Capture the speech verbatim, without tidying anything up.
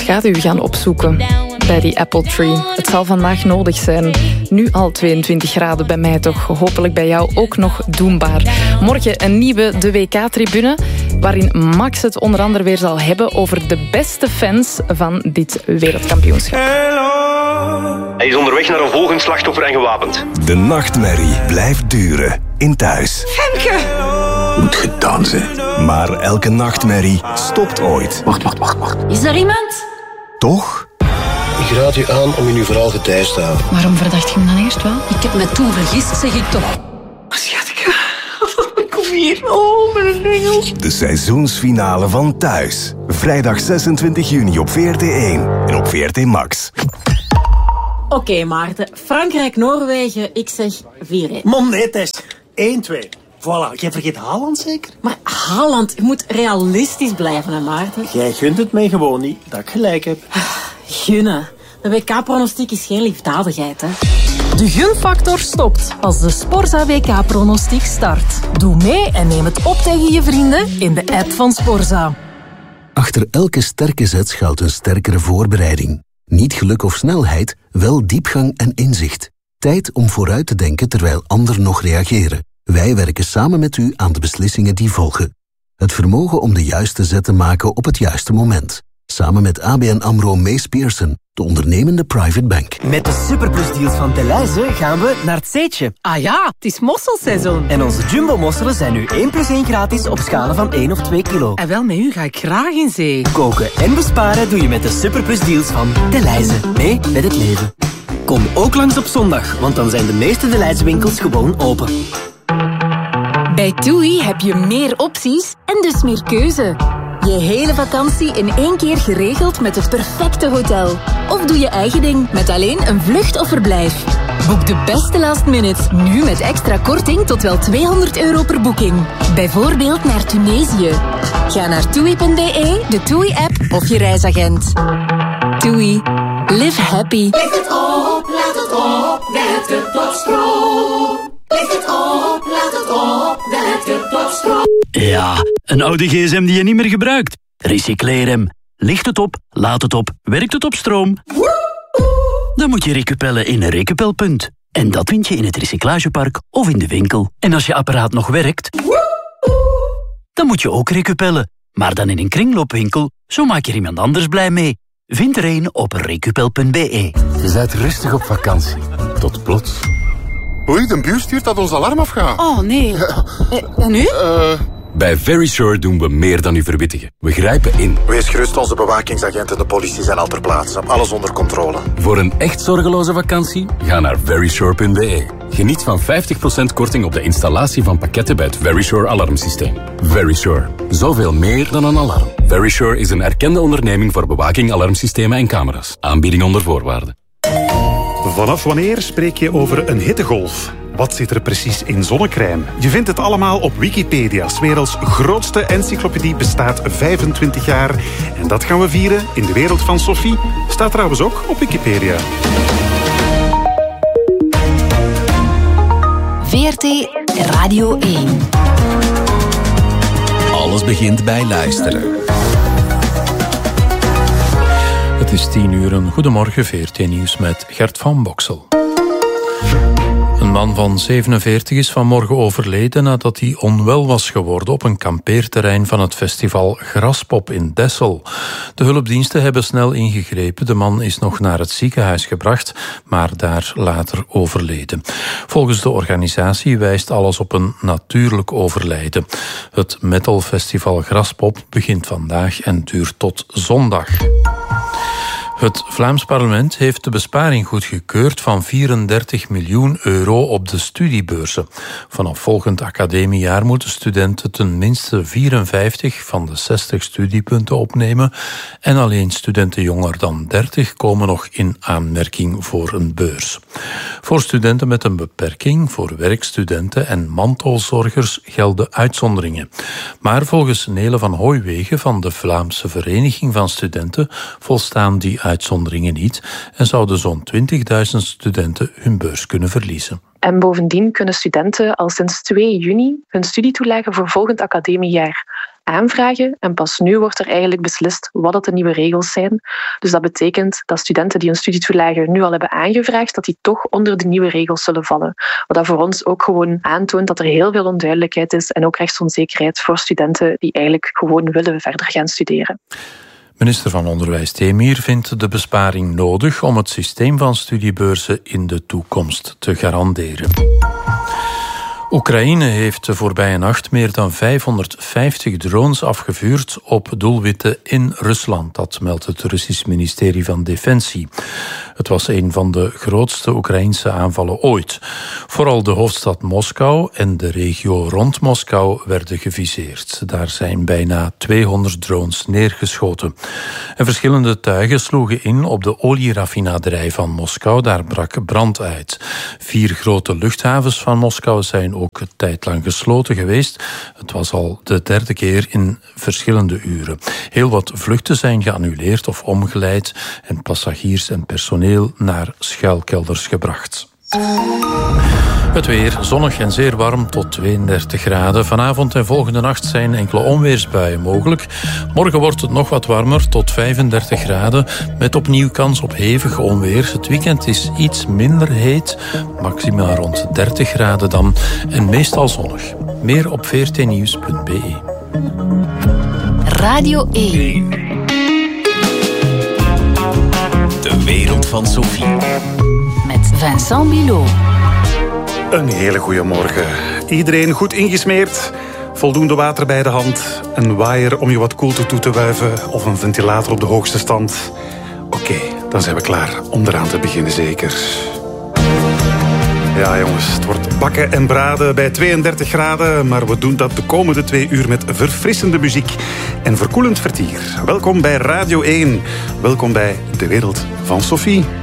gaat u gaan opzoeken bij die Apple Tree? Het zal vandaag nodig zijn. Nu al tweeëntwintig graden bij mij toch. Hopelijk bij jou ook nog doenbaar. Morgen een nieuwe De W K-tribune, waarin Max het onder andere weer zal hebben over de beste fans van dit wereldkampioenschap. Hij is onderweg naar een volgend slachtoffer en gewapend. De nachtmerrie blijft duren in Thuis. Femke! Moet gedaan zijn. Maar elke nachtmerrie stopt ooit. Wacht, wacht, wacht, wacht. Is er iemand? Toch? Ik raad u aan om in uw verhaal gedijst te houden. Waarom verdacht je hem dan eerst wel? Ik heb me toen vergist, zeg ik toch. Schatje, kom hier. Oh, mijn engels. De seizoensfinale van Thuis. Vrijdag zesentwintig juni op V R T één en op V R T Max. Oké, okay, Maarten. Frankrijk-Noorwegen, ik zeg vier één. Mom, nee, Tess. één twee. Voilà, jij vergeet Haaland zeker? Maar Haaland, je moet realistisch blijven, hè, Maarten? Jij gunt het mij gewoon niet, dat ik gelijk heb. Gunnen. De W K-pronostiek is geen liefdadigheid, hè. De gunfactor stopt als de Sporza W K-pronostiek start. Doe mee en neem het op tegen je vrienden in de app van Sporza. Achter elke sterke zet schuilt een sterkere voorbereiding. Niet geluk of snelheid, wel diepgang en inzicht. Tijd om vooruit te denken terwijl anderen nog reageren. Wij werken samen met u aan de beslissingen die volgen. Het vermogen om de juiste zet te maken op het juiste moment. Samen met A B N AMRO Mees Pearson, de ondernemende private bank. Met de superplusdeals van Delhaize gaan we naar het Zeetje. Ah ja, het is mosselseizoen. En onze jumbo-mosselen zijn nu één plus één gratis op schalen van één of twee kilo. En wel, met u ga ik graag in zee. Koken en besparen doe je met de superplusdeals van Delhaize. Mee met het leven. Kom ook langs op zondag, want dan zijn de meeste Delhaize winkels gewoon open. Bij TUI heb je meer opties en dus meer keuze. Je hele vakantie in één keer geregeld met het perfecte hotel. Of doe je eigen ding met alleen een vlucht of verblijf. Boek de beste last minutes nu met extra korting tot wel tweehonderd euro per boeking. Bijvoorbeeld naar Tunesië. Ga naar toei punt b e, de TUI-app of je reisagent. TUI. Live happy. Lift het op, laat het op, met de topstroom. Lift het op, laat het op, met de topstroom. Ja, een oude gsm die je niet meer gebruikt. Recycleer hem. Licht het op, laat het op, werkt het op stroom. Dan moet je recupellen in een recupelpunt. En dat vind je in het recyclagepark of in de winkel. En als je apparaat nog werkt, dan moet je ook recupellen. Maar dan in een kringloopwinkel, zo maak je er iemand anders blij mee. Vind er een op recupel punt b e. Je bent rustig op vakantie. Tot plots. Oei, de buur stuurt dat ons alarm afgaat. Oh, nee. Ja. En nu? Uh... Bij Verisure doen we meer dan u verwittigen. We grijpen in. Wees gerust, onze bewakingsagenten en de politie zijn al ter plaatse. Alles onder controle. Voor een echt zorgeloze vakantie, ga naar verisure punt b e. Geniet van vijftig procent korting op de installatie van pakketten bij het Verisure alarmsysteem. Verisure. Zoveel meer dan een alarm. Verisure is een erkende onderneming voor bewaking, alarmsystemen en camera's. Aanbieding onder voorwaarden. Vanaf wanneer spreek je over een hittegolf? Wat zit er precies in zonnecrème? Je vindt het allemaal op Wikipedia. 's werelds grootste encyclopedie bestaat vijfentwintig jaar. En dat gaan we vieren in de wereld van Sophie. Staat trouwens ook op Wikipedia. V R T Radio één. Alles begint bij luisteren. Het is tien uur. Een goedemorgen, V R T Nieuws met Gert van Boksel. Een man van zevenenveertig is vanmorgen overleden nadat hij onwel was geworden op een kampeerterrein van het festival Graspop in Dessel. De hulpdiensten hebben snel ingegrepen. De man is nog naar het ziekenhuis gebracht, maar daar later overleden. Volgens de organisatie wijst alles op een natuurlijk overlijden. Het metalfestival Graspop begint vandaag en duurt tot zondag. Het Vlaams parlement heeft de besparing goedgekeurd van vierendertig miljoen euro op de studiebeurzen. Vanaf volgend academiejaar moeten studenten ten minste vierenvijftig van de zestig studiepunten opnemen en alleen studenten jonger dan dertig komen nog in aanmerking voor een beurs. Voor studenten met een beperking, voor werkstudenten en mantelzorgers gelden uitzonderingen. Maar volgens Nele van Hooiwegen van de Vlaamse Vereniging van Studenten volstaan die uitzonderingen niet en zouden zo'n twintigduizend studenten hun beurs kunnen verliezen. En bovendien kunnen studenten al sinds twee juni hun studietoelage voor volgend academiejaar aanvragen en pas nu wordt er eigenlijk beslist wat het de nieuwe regels zijn. Dus dat betekent dat studenten die een studietoelage nu al hebben aangevraagd, dat die toch onder de nieuwe regels zullen vallen. Wat dat voor ons ook gewoon aantoont dat er heel veel onduidelijkheid is en ook rechtsonzekerheid voor studenten die eigenlijk gewoon willen verder gaan studeren. Minister van Onderwijs Demir vindt de besparing nodig om het systeem van studiebeurzen in de toekomst te garanderen. Oekraïne heeft de voorbije nacht meer dan vijfhonderdvijftig drones afgevuurd op doelwitten in Rusland. Dat meldt het Russisch ministerie van Defensie. Het was een van de grootste Oekraïnse aanvallen ooit. Vooral de hoofdstad Moskou en de regio rond Moskou werden geviseerd. Daar zijn bijna tweehonderd drones neergeschoten. En verschillende tuigen sloegen in op de olieraffinaderij van Moskou. Daar brak brand uit. Vier grote luchthavens van Moskou zijn ook een tijd lang gesloten geweest. Het was al de derde keer in verschillende uren. Heel wat vluchten zijn geannuleerd of omgeleid en passagiers en personeel naar schuilkelders gebracht. Het weer zonnig en zeer warm tot tweeëndertig graden. Vanavond en volgende nacht zijn enkele onweersbuien mogelijk. Morgen wordt het nog wat warmer tot vijfendertig graden. Met opnieuw kans op hevig onweer. Het weekend is iets minder heet. Maximaal rond dertig graden dan. En meestal zonnig. Meer op v r t nieuws punt b e. Radio één. De wereld van Sophie. Met Vincent Bilot. Een hele goede morgen. Iedereen goed ingesmeerd? Voldoende water bij de hand? Een waaier om je wat koelte toe te wuiven? Of een ventilator op de hoogste stand? Oké, okay, dan zijn we klaar om eraan te beginnen zeker. Ja jongens, het wordt bakken en braden bij tweeëndertig graden, maar we doen dat de komende twee uur met verfrissende muziek en verkoelend vertier. Welkom bij Radio één. Welkom bij De Wereld van Sophie.